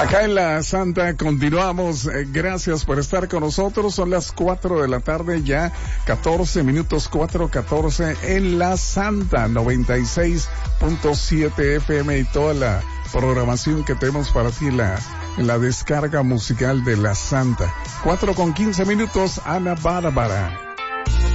Acá en La Santa continuamos. Gracias por estar con nosotros. Son las 4 de la tarde, ya 14 minutos, 4:14 en La Santa, 96.7 FM y toda la programación que tenemos para ti en la descarga musical de La Santa. 4:15 minutos, Ana Bárbara.